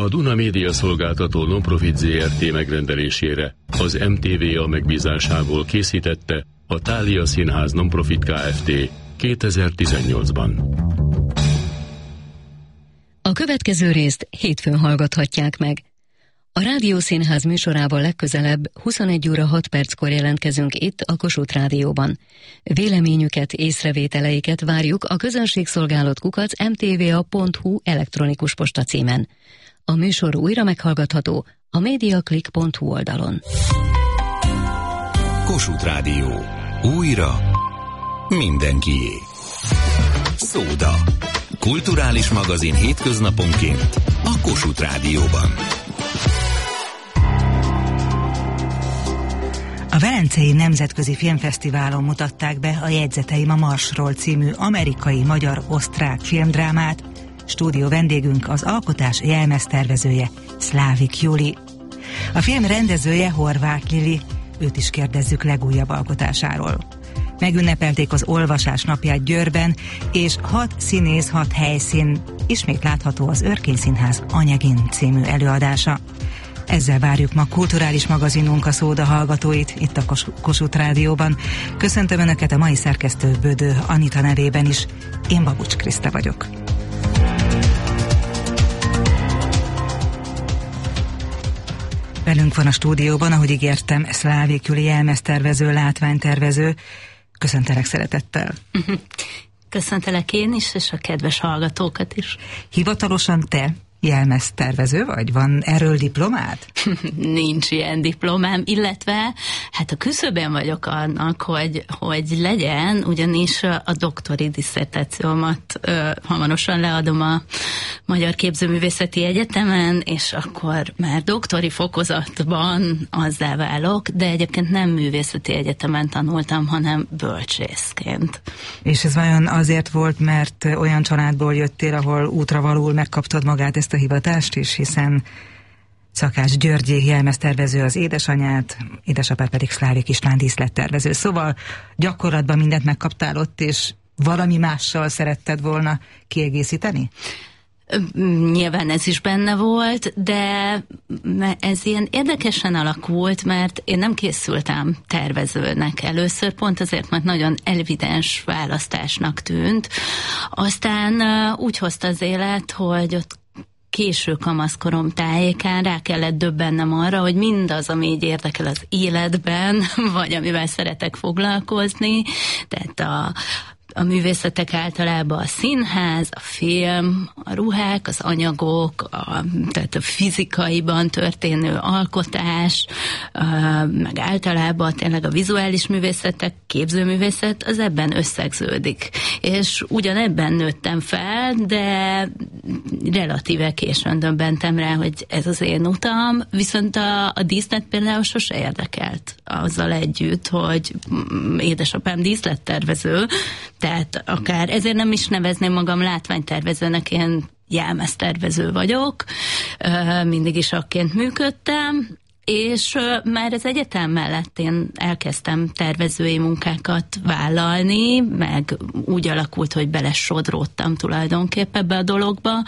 A Duna Média Szolgáltató Nonprofit Zrt. Megrendelésére az MTVA megbízásából készítette a Thália Színház Nonprofit Kft. 2018-ban. A következő részt hétfőn hallgathatják meg. A Rádiószínház műsorával legközelebb 21 óra 6 perckor jelentkezünk itt a Kossuth Rádióban. Véleményüket, észrevételeiket várjuk a közönségszolgálat@mtva.hu elektronikus postacímen. A műsor újra meghallgatható a mediaclick.hu oldalon. Kossuth Rádió. Újra mindenkié. Szóda. Kulturális magazin hétköznaponként a Kossuth Rádióban. A Velencei Nemzetközi Filmfesztiválon mutatták be a Jegyzeteim a Marsról című amerikai-magyar-osztrák filmdrámát. Stúdió vendégünk az alkotás jelmeztervezője, Szlávik Juli. A film rendezője Horváth Lili, őt is kérdezzük legújabb alkotásáról. Megünnepelték az olvasás napját Győrben, és 6 színész, 6 helyszín ismét látható az Örkény Színház Anyagin című előadása. Ezzel várjuk ma kulturális magazinunk a Szóda hallgatóit itt a Kossuth Rádióban. Köszöntöm Önöket a mai szerkesztő Bödő Anita nevében is. Én Babucs Kriszta vagyok. Velünk van a stúdióban, ahogy ígértem, Szlávik Juli jelmeztervező, látványtervező. Köszöntelek szeretettel. Köszöntelek én is, és a kedves hallgatókat is. Hivatalosan te jelmeztervező vagy? Van erről diplomád? Nincs ilyen diplomám, illetve hát a küszöbén vagyok annak, hogy legyen, ugyanis a doktori disszertációmat hamarosan leadom a Magyar Képzőművészeti Egyetemen, és akkor már doktori fokozatban azzá válok, de egyébként nem művészeti egyetemen tanultam, hanem bölcsészként. És ez vajon azért volt, mert olyan családból jöttél, ahol útravalóul megkaptad magát ezt a hivatást is, hiszen Szakács Györgyi jelmeztervező az édesanyát, édesapád pedig Szlávik István díszlettervező. Szóval gyakorlatban mindent megkaptál ott, és valami mással szeretted volna kiegészíteni? Nyilván ez is benne volt, de ez ilyen érdekesen alakult, mert én nem készültem tervezőnek először, pont azért, mert nagyon evidens választásnak tűnt. Aztán úgy hozta az élet, hogy ott késő kamaszkorom tájékán rá kellett döbbennem arra, hogy mindaz, ami így érdekel az életben, vagy amivel szeretek foglalkozni, tehát a művészetek általában a színház, a film, a ruhák, az anyagok, tehát a fizikaiban történő alkotás, meg általában tényleg a vizuális művészetek, képzőművészet, az ebben összegződik. És ugyanebben nőttem fel, de relatíve későn döbbentem rá, hogy ez az én utam, viszont a díszlet például sose érdekelt azzal együtt, hogy édesapám díszlettervező, tehát akár ezért nem is nevezném magam látványtervezőnek, én jelmeztervező vagyok, mindig is akként működtem, és már az egyetem mellett én elkezdtem tervezői munkákat vállalni, meg úgy alakult, hogy belesodródtam tulajdonképpen ebbe a dologba,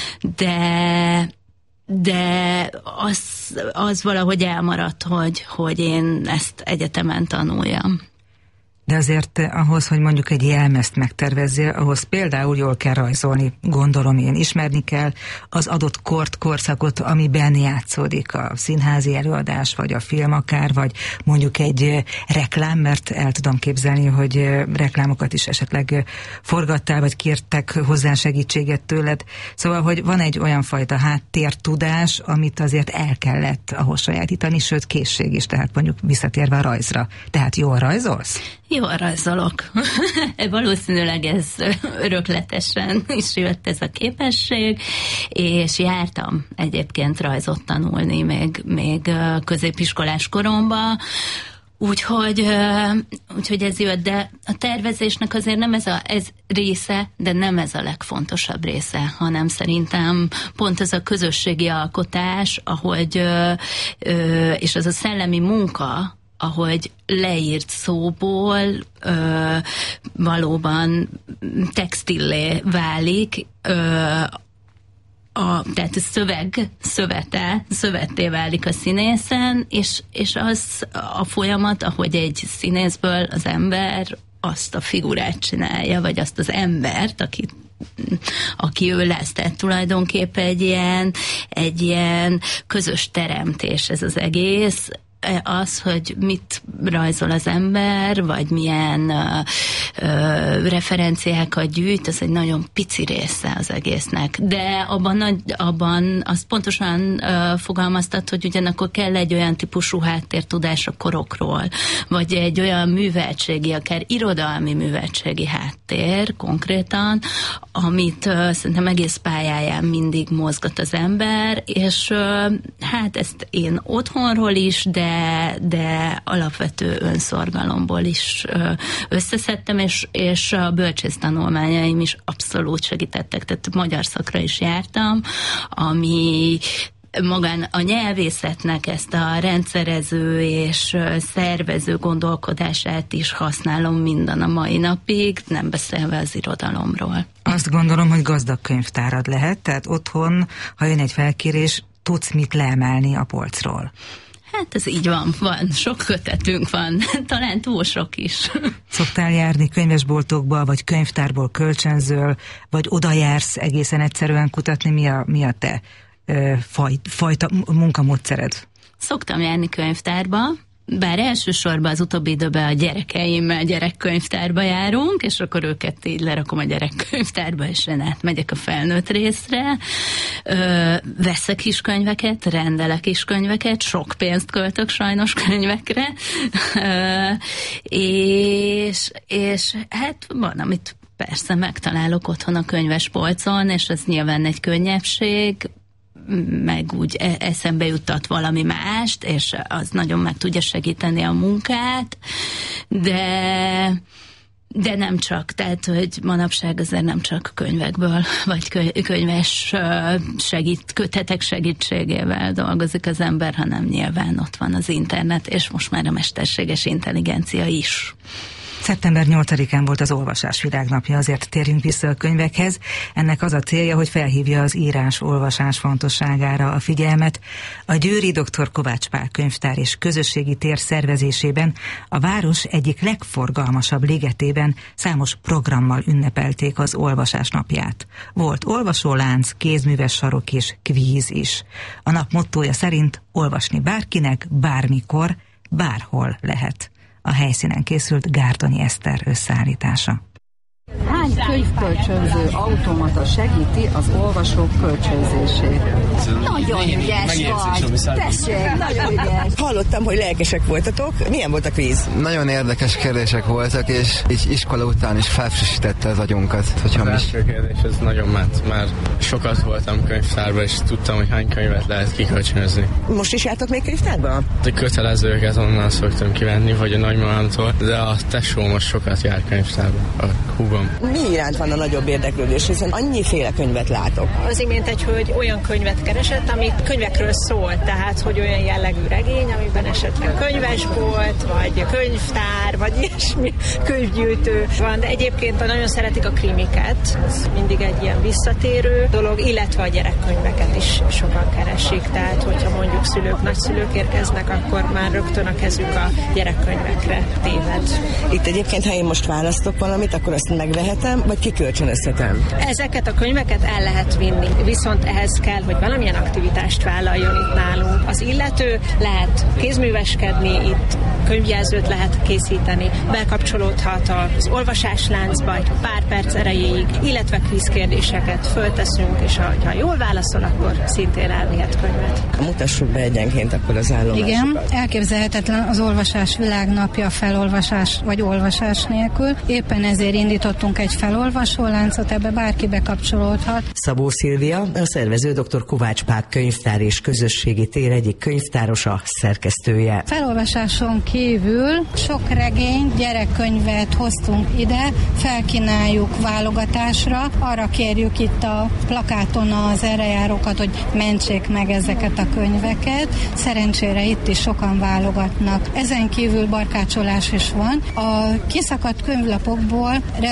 de az valahogy elmaradt, hogy én ezt egyetemen tanuljam. De azért ahhoz, hogy mondjuk egy jelmezt megtervezzél, ahhoz például jól kell rajzolni, gondolom én, ismerni kell az adott korszakot, amiben játszódik a színházi előadás, vagy a film akár, vagy mondjuk egy reklám, mert el tudom képzelni, hogy reklámokat is esetleg forgattál, vagy kértek hozzá segítséget tőled. Szóval, hogy van egy olyan fajta háttértudás, amit azért el kellett ahhoz sajátítani, sőt készség is, tehát mondjuk visszatérve a rajzra. Tehát jól rajzolsz? Jól rajzolok. Valószínűleg ez örökletesen is jött ez a képesség, és jártam egyébként rajzot tanulni még középiskolás koromban, úgyhogy ez jött, de a tervezésnek azért nem ez része, de nem ez a legfontosabb része, hanem szerintem pont ez a közösségi alkotás, ahogy, és az a szellemi munka, ahogy leírt szóból valóban textillé válik, tehát szövetté válik a színészen, és az a folyamat, ahogy egy színészből az ember azt a figurát csinálja, vagy azt az embert, aki ő lesz. Tehát tulajdonképpen egy ilyen közös teremtés ez az egész. Az, hogy mit rajzol az ember, vagy milyen referenciákat gyűjt, az egy nagyon pici része az egésznek. De abban azt pontosan fogalmaztat, hogy ugyanakkor kell egy olyan típusú háttértudás a korokról, vagy egy olyan műveltségi, akár irodalmi műveltségi háttér konkrétan, amit szerintem egész pályáján mindig mozgat az ember, és hát ezt én otthonról is, de alapvető önszorgalomból is összeszedtem, és a bölcsésztanulmányaim is abszolút segítettek, tehát magyar szakra is jártam, ami magán a nyelvészetnek ezt a rendszerező és szervező gondolkodását is használom minden a mai napig, nem beszélve az irodalomról. Azt gondolom, hogy gazdag könyvtárad lehet, tehát otthon, ha jön egy felkérés, tudsz mit leemelni a polcról. Hát ez így van, sok kötetünk van, talán túl sok is. Szoktál járni könyvesboltokba, vagy könyvtárból kölcsönzöl, vagy oda jársz egészen egyszerűen kutatni, mi a te fajta munkamódszered? Szoktam járni könyvtárba, bár elsősorban az utóbbi időben a gyerekeimmel gyerekkönyvtárba járunk, és akkor őket így lerakom a gyerekkönyvtárba, és én átmegyek a felnőtt részre. Veszek is könyveket, rendelek is könyveket, sok pénzt költök sajnos könyvekre, és hát van, amit persze megtalálok otthon a könyvespolcon, és ez nyilván egy könnyebbség, meg úgy eszembe juttat valami mást, és az nagyon meg tudja segíteni a munkát, de nem csak, tehát, hogy manapság azért nem csak könyvekből, vagy könyves kötetek segítségével dolgozik az ember, hanem nyilván ott van az internet, és most már a mesterséges intelligencia is. Szeptember 8-án volt az Olvasás Világnapja, azért térjünk vissza a könyvekhez. Ennek az a célja, hogy felhívja az írás-olvasás fontosságára a figyelmet. A győri dr. Kovács Pál könyvtár és közösségi tér szervezésében a város egyik legforgalmasabb ligetében számos programmal ünnepelték az Olvasás napját. Volt olvasólánc, kézműves sarok és kvíz is. A nap mottója szerint olvasni bárkinek, bármikor, bárhol lehet. A helyszínen készült Gárdonyi Eszter összeállítása. Hány könyvkölcsönző automata segíti az olvasók kölcsönzését? Nagyon ügyes vagy! Tessék, nagyon ügyes! Hallottam, hogy lelkesek voltatok. Milyen volt a kvíz? Nagyon érdekes kérdések voltak, és így iskola után is felfrissítette az agyunkat. Az első kérdés, ez nagyon ment. Már sokat voltam könyvtárban, és tudtam, hogy hány könyvet lehet kikölcsönözni. Most is jártok még könyvtárba? A kötelezőket onnan szoktam kivenni, vagy a nagymamámtól, de a tesó most sokat jár könyvtárba, a húgom. Mi iránt van a nagyobb érdeklődés, hiszen annyiféle könyvet látok? Az imént egy hölgy olyan könyvet keresett, ami könyvekről szól, tehát hogy olyan jellegű regény, amiben esetleg könyvesbolt, vagy könyvtár, vagy ilyesmi könyvgyűjtő van, de egyébként nagyon szeretik a krimiket, ez mindig egy ilyen visszatérő dolog, illetve a gyerekkönyveket is sokan keresik, tehát hogyha mondjuk szülők, nagyszülők érkeznek, akkor már rögtön a kezük a gyerekkönyvekre téved. Itt egyébként, ha én most választok valamit, akkor azt megvehetem, vagy kikölcsönözhetem? Ezeket a könyveket el lehet vinni, viszont ehhez kell, hogy valamilyen aktivitást vállaljon itt nálunk. Az illető lehet kézműveskedni, itt könyvjelzőt lehet készíteni, bekapcsolódhat az olvasásláncba egy pár perc erejéig, illetve kvízkérdéseket fölteszünk, és ha jól válaszol, akkor szintén elvihet könyvet. Mutassuk be egyenként akkor az állomásokat. Igen, elképzelhetetlen az Olvasás Világnapja felolvasás vagy olvasás nélkül. Éppen ezért indítottunk egy felolvasóláncot, ebbe bárki bekapcsolódhat. Szabó Szilvia, a szervező dr. Kovács Pál könyvtár és közösségi tér egyik könyvtárosa, szerkesztője. Felolvasáson kívül sok regény, gyerekkönyvet hoztunk ide, felkínáljuk válogatásra, arra kérjük itt a plakáton az errejárókat, hogy mentsék meg ezeket a könyveket. Szerencsére itt is sokan válogatnak. Ezen kívül barkácsolás is van. A kiszakadt könyvlapokból rendkívül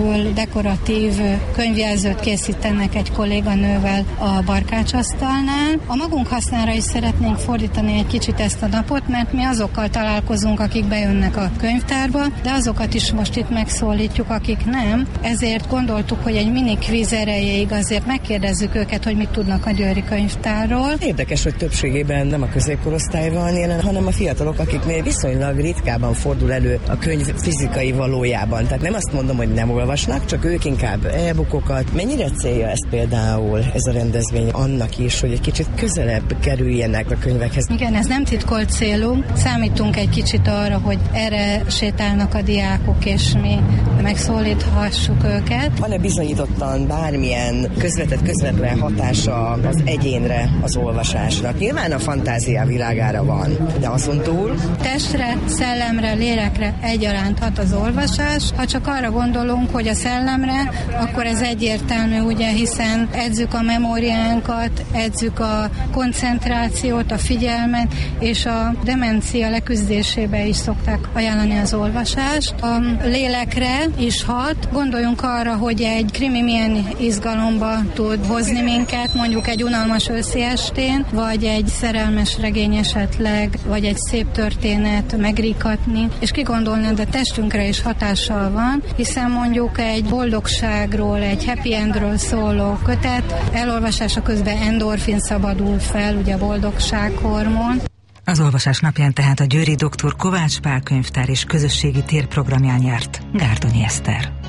kívül dekoratív könyvjelzőt készítenek egy kolléganővel a barkácsasztalnál. A magunk hasznára is szeretnénk fordítani egy kicsit ezt a napot, mert mi azokkal találkozunk, akik bejönnek a könyvtárba, de azokat is most itt megszólítjuk, akik nem. Ezért gondoltuk, hogy egy mini kvíz erejéig azért megkérdezzük őket, hogy mit tudnak a győri könyvtárról. Érdekes, hogy többségében nem a középkorosztály van jelen, hanem a fiatalok, akiknél viszonylag ritkában fordul elő a könyv fizikai valójában. Tehát nem azt mondom, hogy nem olvasnak, csak ők inkább e-bookokat. Mennyire célja ez például, ez a rendezvény annak is, hogy egy kicsit közelebb kerüljenek a könyvekhez? Igen, ez nem titkolt célunk. Számítunk egy kicsit arra, hogy erre sétálnak a diákok, és mi megszólíthassuk őket. Van-e bizonyítottan bármilyen közvetlen hatása az egyénre, az olvasásnak? Nyilván a fantázia világára van, de azon túl? Testre, szellemre, lélekre egyaránt hat az olvasás. Ha csak arra gondolunk, hogy a szellemre, akkor ez egyértelmű, ugye, hiszen edzük a memóriánkat, edzük a koncentrációt, a figyelmet, és a demencia leküzdésébe is szokták ajánlani az olvasást. A lélekre is hat. Gondoljunk arra, hogy egy krimi milyen izgalomba tud hozni minket, mondjuk egy unalmas őszi estén, vagy egy szerelmes regény esetleg, vagy egy szép történet megrikatni, és ki gondolnád, de testünkre is hatással van, hiszen mondjuk egy boldogságról, egy happy endről szóló kötet elolvasása közben endorfin szabadul fel, ugye a boldogsághormon. Az olvasás napján tehát a győri dr. Kovács Pál könyvtár és közösségi tér programján járt Gárdonyi Eszter.